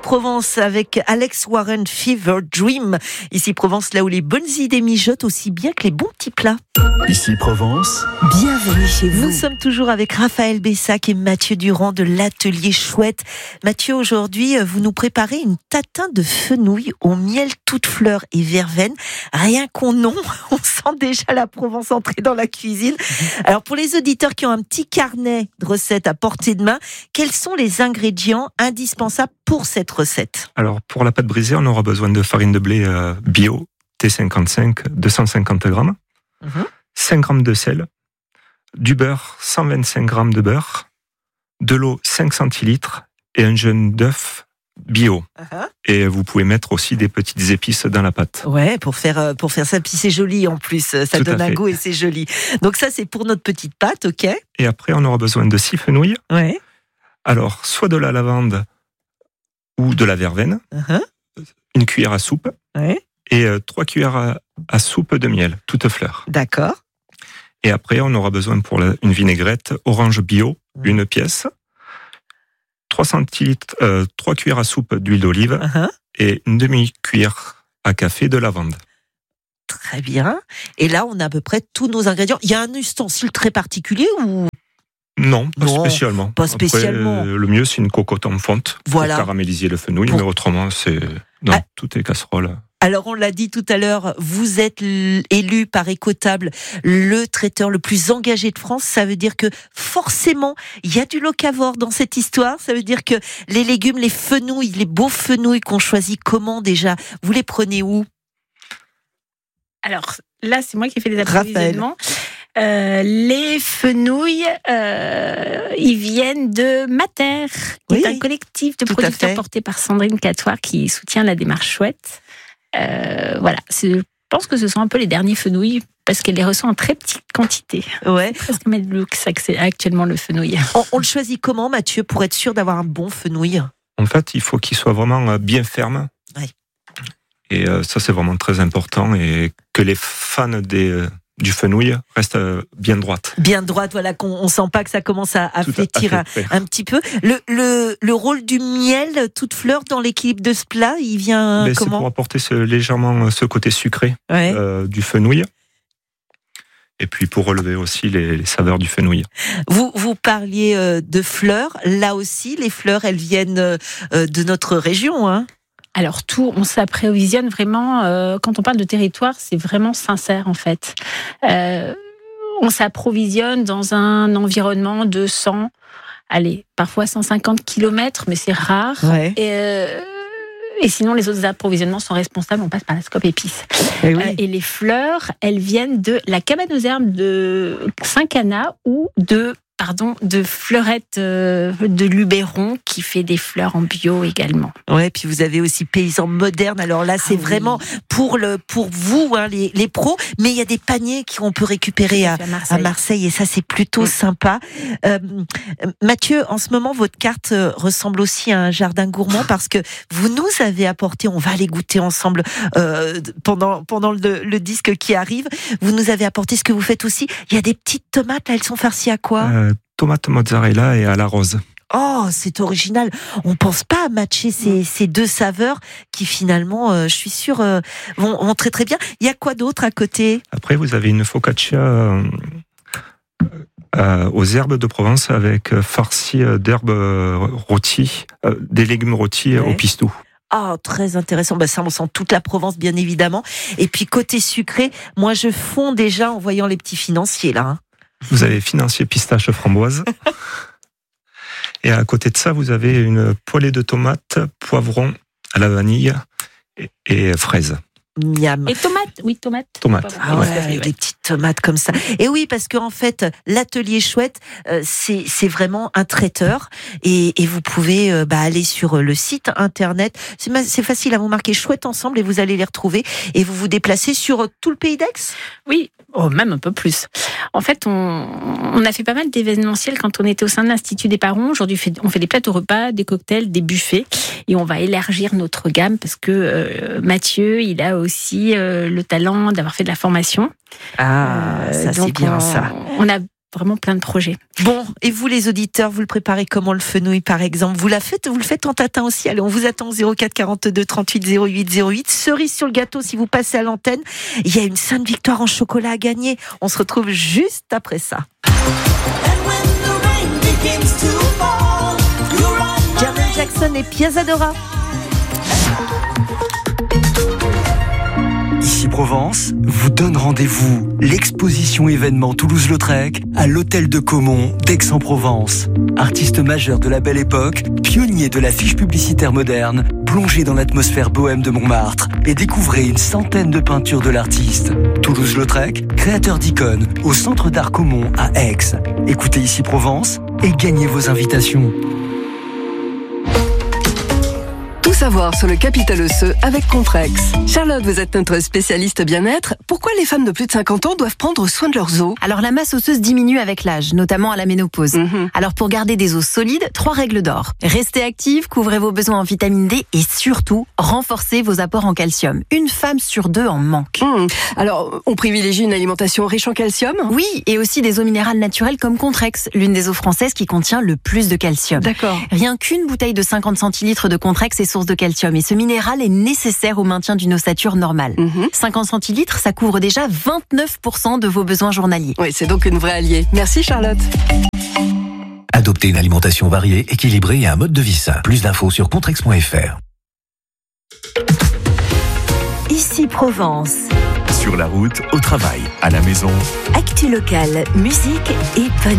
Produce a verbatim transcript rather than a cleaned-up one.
Provence avec Alex Warren, Fever Dream. Ici Provence, là où les bonnes idées mijotent aussi bien que les bons petits plats. Ici Provence, bienvenue chez vous. Nous sommes toujours avec Raphaël Bessac et Mathieu Durand de l'Atelier Chouette. Mathieu, aujourd'hui, vous nous préparez une tatin de fenouil au miel toute fleur et verveine. Rien qu'au nom, on sent déjà la Provence entrer dans la cuisine. Alors, pour les auditeurs qui ont un petit carnet de recettes à portée de main, quels sont les ingrédients indispensables pour cette recette? Alors, pour la pâte brisée, on aura besoin de farine de blé euh, bio, T cinquante-cinq, deux cent cinquante grammes, mmh. cinq grammes de sel, du beurre, cent vingt-cinq grammes de beurre, de l'eau, cinq centilitres et un jaune d'œuf bio. Uh-huh. Et vous pouvez mettre aussi des petites épices dans la pâte. Ouais, pour faire, pour faire ça, puis c'est joli en plus, ça Tout donne un goût et c'est joli. Donc ça, c'est pour notre petite pâte, ok. Et après, on aura besoin de six fenouils. Ouais. Alors, soit de la lavande ou de la verveine, uh-huh. une cuillère à soupe, ouais. et euh, trois cuillères à, à soupe de miel, toute fleur. D'accord. Et après, on aura besoin pour la, une vinaigrette orange bio, mmh. une pièce, trois centilitres, euh, trois cuillères à soupe d'huile d'olive uh-huh. et une demi-cuillère à café de lavande. Très bien. Et là, on a à peu près tous nos ingrédients. Il y a un ustensile très particulier ou... Non, pas non, spécialement. Pas spécialement. Après, le mieux, c'est une cocotte en fonte voilà. pour caraméliser le fenouil, pour... mais autrement, c'est dans ah. toutes les casseroles. Alors, on l'a dit tout à l'heure, vous êtes élu par Écotable le traiteur le plus engagé de France. Ça veut dire que forcément, il y a du locavore dans cette histoire. Ça veut dire que les légumes, les fenouils, les beaux fenouils qu'on choisit, comment déjà? Vous les prenez où? Alors, là, c'est moi qui ai fait les approvisionnements. Euh, les fenouils, euh, ils viennent de Mater, qui oui, est un collectif de producteurs porté par Sandrine Catoire qui soutient la démarche chouette. Euh, voilà, c'est, je pense que ce sont un peu les derniers fenouils parce qu'elle les reçoit en très petite quantité. Ouais. C'est presque Mad Luxe actuellement le fenouil. On, on le choisit comment, Mathieu, pour être sûr d'avoir un bon fenouil? En fait, il faut qu'il soit vraiment bien ferme. Ouais. Et euh, ça, c'est vraiment très important et que les fans des euh, du fenouil reste bien droite. Bien droite, voilà, qu'on on sent pas que ça commence à, à flétir à fait, un, un petit peu. Le, le, le rôle du miel, toute fleur dans l'équilibre de ce plat, il vient Mais comment? C'est pour apporter ce, légèrement ce côté sucré ouais. euh, du fenouil. Et puis pour relever aussi les, les saveurs du fenouil. Vous, vous parliez euh, de fleurs. Là aussi, les fleurs, elles viennent euh, de notre région, hein? Alors tout, on s'approvisionne vraiment, euh, quand on parle de territoire, c'est vraiment sincère en fait. Euh, on s'approvisionne dans un environnement de cent, allez, parfois cent cinquante kilomètres, mais c'est rare. Ouais. Et, euh, et sinon, les autres approvisionnements sont responsables, on passe par la Scope Épices. Et, oui. euh, et les fleurs, elles viennent de la cabane aux herbes de Saint-Cana ou de... Pardon, de Fleurette euh, de Luberon qui fait des fleurs en bio également. Ouais, puis vous avez aussi Paysan Moderne. Alors là, c'est ah, vraiment oui. pour le pour vous hein, les les pros, mais il y a des paniers qu'on peut récupérer à, à, Marseille. à Marseille et ça c'est plutôt oui. sympa. Euh, Mathieu, en ce moment votre carte ressemble aussi à un jardin gourmand parce que vous nous avez apporté, on va aller goûter ensemble euh, pendant pendant le, le disque qui arrive. Vous nous avez apporté ce que vous faites aussi. Il y a des petites tomates là, elles sont farcies à quoi? euh... Tomate mozzarella et à la rose. Oh, c'est original. On pense pas à matcher ces, ces deux saveurs qui finalement, euh, je suis sûre, euh, vont, vont très très bien. Il y a quoi d'autre à côté? Après, vous avez une focaccia euh, euh, aux herbes de Provence avec euh, farci d'herbes rôties, euh, des légumes rôtis ouais. au pistou. Ah, oh, très intéressant. Ben, ça, on sent toute la Provence, bien évidemment. Et puis, côté sucré, moi, je fonds déjà en voyant les petits financiers, là. Hein. Vous avez financier pistache framboise. Et à côté de ça, vous avez une poêlée de tomates, poivrons à la vanille et, et fraises. Miam. Et tomates, oui, tomates. Tomates. Ah ouais, ouais, des petites tomates comme ça. Et oui, parce qu'en fait, l'atelier chouette, euh, c'est c'est vraiment un traiteur et, et vous pouvez euh, bah, aller sur le site internet. C'est, c'est facile à vous marquer chouette ensemble et vous allez les retrouver et vous vous déplacez sur tout le pays d'Aix. Oui, oh, même un peu plus. En fait, on, on a fait pas mal d'événementiels quand on était au sein de l'Institut des Parents. Aujourd'hui, on fait des plateaux repas, des cocktails, des buffets et on va élargir notre gamme parce que euh, Mathieu, il a aussi euh, le talent d'avoir fait de la formation. Ah, euh, ça c'est bien on, ça. On a vraiment plein de projets. Bon, et vous les auditeurs, vous le préparez comment le fenouil par exemple? Vous la faites, vous le faites en tatin aussi. Allez, on vous attend zéro quatre quarante-deux trente-huit zéro huit zéro huit. Cerise sur le gâteau si vous passez à l'antenne. Il y a une Sainte Victoire en chocolat à gagner. On se retrouve juste après ça. Jermaine Jackson et Piazza Dora. Ici Provence vous donne rendez-vous. L'exposition événement Toulouse-Lautrec à l'hôtel de Caumont d'Aix-en-Provence. Artiste majeur de la Belle Époque, pionnier de l'affiche publicitaire moderne, plongez dans l'atmosphère bohème de Montmartre et découvrez une centaine de peintures de l'artiste. Toulouse-Lautrec, créateur d'icônes au Centre d'Art Caumont à Aix. Écoutez Ici Provence et gagnez vos invitations. Tout savoir sur le capital osseux avec Contrex. Charlotte, vous êtes notre spécialiste bien-être. Pourquoi les femmes de plus de cinquante ans doivent prendre soin de leurs os? Alors la masse osseuse diminue avec l'âge, notamment à la ménopause. Mmh. Alors pour garder des os solides, trois règles d'or. Restez active, couvrez vos besoins en vitamine D et surtout, renforcez vos apports en calcium. Une femme sur deux en manque. Mmh. Alors, on privilégie une alimentation riche en calcium? Oui, et aussi des eaux minérales naturelles comme Contrex, l'une des eaux françaises qui contient le plus de calcium. D'accord. Rien qu'une bouteille de cinquante centilitres de Contrex est source de calcium et ce minéral est nécessaire au maintien d'une ossature normale. Mmh. cinquante centilitres, ça couvre déjà vingt-neuf pour cent de vos besoins journaliers. Oui, c'est donc une vraie alliée. Merci Charlotte. Adoptez une alimentation variée, équilibrée et un mode de vie sain. Plus d'infos sur contrex point f r. Ici Provence. Sur la route, au travail, à la maison. Actu locale, musique et bonne